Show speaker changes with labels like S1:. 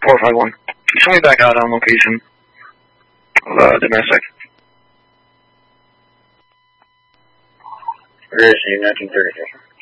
S1: 451. Show me back out on location. Domestic.
S2: Where is he? 1933.